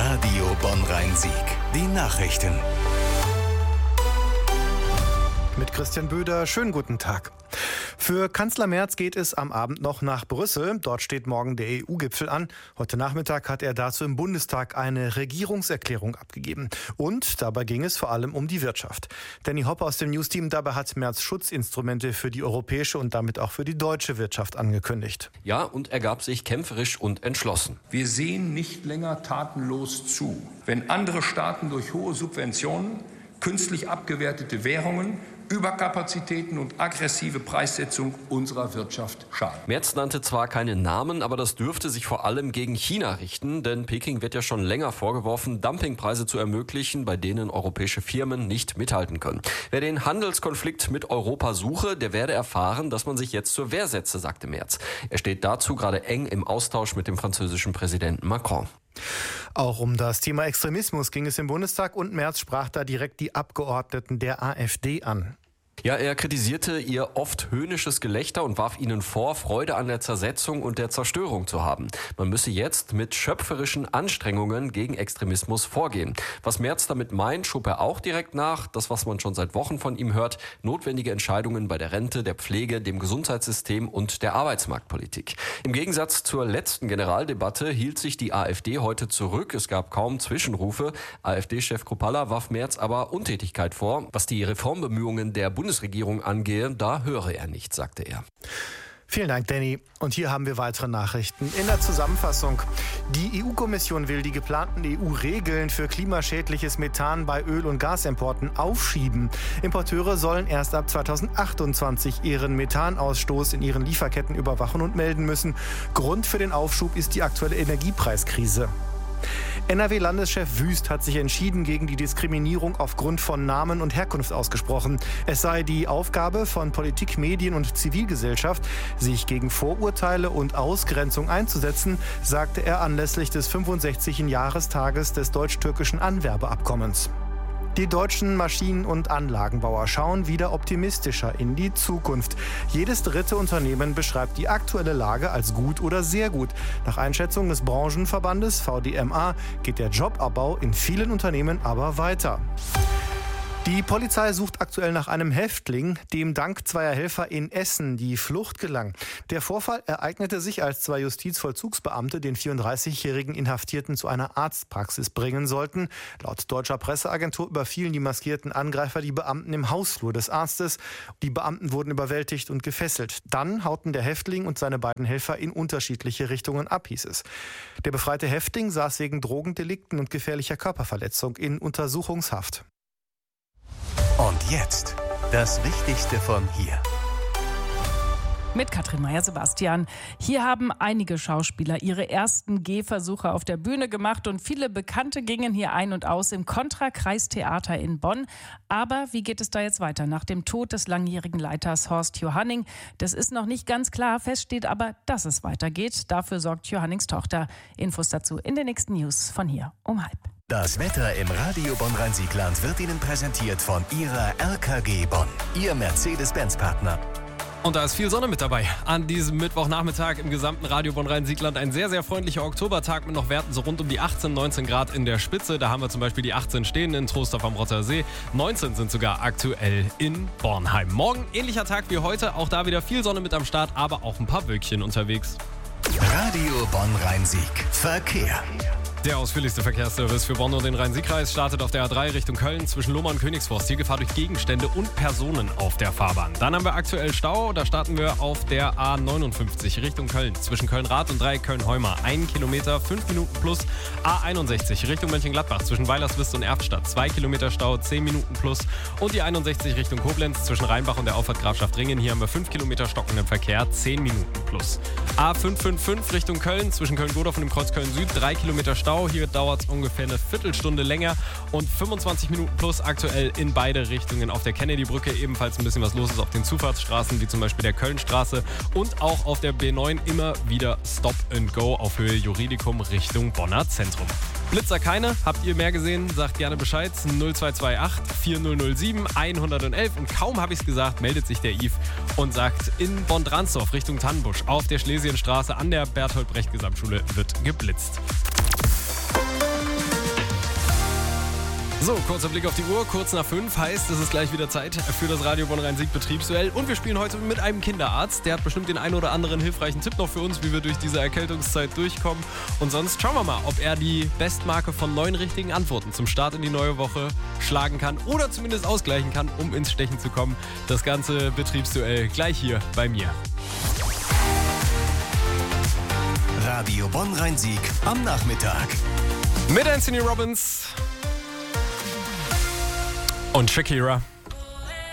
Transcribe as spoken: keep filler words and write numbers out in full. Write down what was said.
Radio Bonn-Rhein-Sieg. Die Nachrichten. Mit Christian Böder, schönen guten Tag. Für Kanzler Merz geht es am Abend noch nach Brüssel. Dort steht morgen der E U-Gipfel an. Heute Nachmittag hat er dazu im Bundestag eine Regierungserklärung abgegeben. Und dabei ging es vor allem um die Wirtschaft. Danny Hoppe aus dem News-Team, dabei hat Merz Schutzinstrumente für die europäische und damit auch für die deutsche Wirtschaft angekündigt. Ja, und er gab sich kämpferisch und entschlossen. Wir sehen nicht länger tatenlos zu, wenn andere Staaten durch hohe Subventionen, künstlich abgewertete Währungen, Überkapazitäten und aggressive Preissetzung unserer Wirtschaft schaden. Merz nannte zwar keine Namen, aber das dürfte sich vor allem gegen China richten, denn Peking wird ja schon länger vorgeworfen, Dumpingpreise zu ermöglichen, bei denen europäische Firmen nicht mithalten können. Wer den Handelskonflikt mit Europa suche, der werde erfahren, dass man sich jetzt zur Wehr setze, sagte Merz. Er steht dazu gerade eng im Austausch mit dem französischen Präsidenten Macron. Auch um das Thema Extremismus ging es im Bundestag und Merz sprach da direkt die Abgeordneten der AfD an. Ja, er kritisierte ihr oft höhnisches Gelächter und warf ihnen vor, Freude an der Zersetzung und der Zerstörung zu haben. Man müsse jetzt mit schöpferischen Anstrengungen gegen Extremismus vorgehen. Was Merz damit meint, schob er auch direkt nach. Das, was man schon seit Wochen von ihm hört, notwendige Entscheidungen bei der Rente, der Pflege, dem Gesundheitssystem und der Arbeitsmarktpolitik. Im Gegensatz zur letzten Generaldebatte hielt sich die AfD heute zurück. Es gab kaum Zwischenrufe. AfD-Chef Kruppalla warf Merz aber Untätigkeit vor. Was die Reformbemühungen der Bundesregierung Bundesregierung angehe, da höre er nicht, sagte er. Vielen Dank, Danny. Und hier haben wir weitere Nachrichten. In der Zusammenfassung. Die E U-Kommission will die geplanten E U-Regeln für klimaschädliches Methan bei Öl- und Gasimporten aufschieben. Importeure sollen erst ab zweitausendachtundzwanzig ihren Methanausstoß in ihren Lieferketten überwachen und melden müssen. Grund für den Aufschub ist die aktuelle Energiepreiskrise. N R W-Landeschef Wüst hat sich entschieden gegen die Diskriminierung aufgrund von Namen und Herkunft ausgesprochen. Es sei die Aufgabe von Politik, Medien und Zivilgesellschaft, sich gegen Vorurteile und Ausgrenzung einzusetzen, sagte er anlässlich des fünfundsechzigsten Jahrestages des deutsch-türkischen Anwerbeabkommens. Die deutschen Maschinen- und Anlagenbauer schauen wieder optimistischer in die Zukunft. Jedes dritte Unternehmen beschreibt die aktuelle Lage als gut oder sehr gut. Nach Einschätzung des Branchenverbandes V D M A geht der Jobabbau in vielen Unternehmen aber weiter. Die Polizei sucht aktuell nach einem Häftling, dem dank zweier Helfer in Essen die Flucht gelang. Der Vorfall ereignete sich, als zwei Justizvollzugsbeamte den vierunddreißigjährigen Inhaftierten zu einer Arztpraxis bringen sollten. Laut deutscher Presseagentur überfielen die maskierten Angreifer die Beamten im Hausflur des Arztes. Die Beamten wurden überwältigt und gefesselt. Dann hauten der Häftling und seine beiden Helfer in unterschiedliche Richtungen ab, hieß es. Der befreite Häftling saß wegen Drogendelikten und gefährlicher Körperverletzung in Untersuchungshaft. Und jetzt das Wichtigste von hier. Mit Katrin Meyer-Sebastian. Hier haben einige Schauspieler ihre ersten Gehversuche auf der Bühne gemacht und viele Bekannte gingen hier ein und aus im Kontra-Kreistheater in Bonn. Aber wie geht es da jetzt weiter nach dem Tod des langjährigen Leiters Horst Johanning? Das ist noch nicht ganz klar, fest steht aber, dass es weitergeht. Dafür sorgt Johannings Tochter. Infos dazu in den nächsten News von hier um halb. Das Wetter im Radio Bonn-Rhein-Sieg-Land wird Ihnen präsentiert von Ihrer R K G Bonn, Ihr Mercedes-Benz-Partner. Und da ist viel Sonne mit dabei. An diesem Mittwochnachmittag im gesamten Radio Bonn-Rhein-Sieg-Land ein sehr, sehr freundlicher Oktobertag mit noch Werten so rund um die achtzehn, neunzehn Grad in der Spitze. Da haben wir zum Beispiel die achtzehn stehen in Trostorf am Rottersee. neunzehn sind sogar aktuell in Bornheim. Morgen ähnlicher Tag wie heute. Auch da wieder viel Sonne mit am Start, aber auch ein paar Wölkchen unterwegs. Radio Bonn-Rhein-Sieg. Verkehr. Der ausführlichste Verkehrsservice für Bonn und den Rhein-Sieg-Kreis startet auf der A drei Richtung Köln zwischen Lohmar und Königsforst. Hier Gefahr durch Gegenstände und Personen auf der Fahrbahn. Dann haben wir aktuell Stau. Da starten wir auf der A neunundfünfzig Richtung Köln zwischen Köln-Rath und Dreieck Köln-Heumar. Ein Kilometer, fünf Minuten plus. A einundsechzig Richtung Mönchengladbach zwischen Weilerswist und Erftstadt. Zwei Kilometer Stau, zehn Minuten plus. Und die einundsechzig Richtung Koblenz zwischen Rheinbach und der Auffahrt Grafschaft Ringen. Hier haben wir fünf Kilometer stockenden Verkehr, zehn Minuten plus. A fünf fünf fünf Richtung Köln zwischen Köln-Godorf und dem Kreuz Köln-Süd. Drei Kilometer Stau. Hier dauert es ungefähr eine Viertelstunde länger und fünfundzwanzig Minuten plus aktuell in beide Richtungen. Auf der Kennedy-Brücke ebenfalls ein bisschen was los ist auf den Zufahrtsstraßen, wie zum Beispiel der Kölnstraße und auch auf der B neun immer wieder Stop and Go auf Höhe Juridicum Richtung Bonner Zentrum. Blitzer keine, habt ihr mehr gesehen? Sagt gerne Bescheid. null zwei zwei acht vier null null sieben eins eins eins und kaum habe ich es gesagt, meldet sich der Yves und sagt, in Bonn-Dransdorf Richtung Tannenbusch auf der Schlesienstraße an der Bertolt-Brecht-Gesamtschule wird geblitzt. So, kurzer Blick auf die Uhr, kurz nach fünf, heißt, es ist gleich wieder Zeit für das Radio Bonn-Rhein-Sieg Betriebsduell. Und wir spielen heute mit einem Kinderarzt. Der hat bestimmt den einen oder anderen hilfreichen Tipp noch für uns, wie wir durch diese Erkältungszeit durchkommen. Und sonst schauen wir mal, ob er die Bestmarke von neun richtigen Antworten zum Start in die neue Woche schlagen kann oder zumindest ausgleichen kann, um ins Stechen zu kommen. Das ganze Betriebsduell gleich hier bei mir. Radio Bonn-Rhein-Sieg am Nachmittag. Mit Anthony Robbins und Shakira.